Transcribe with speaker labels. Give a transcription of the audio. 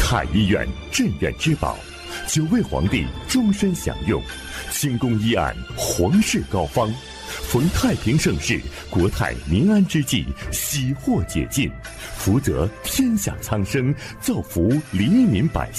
Speaker 1: 太医院镇院之宝，9位皇帝终身享用，清宫医案皇室膏方，逢太平盛世、国泰民安之际，喜获解禁，福泽天下苍生，造福黎民百姓。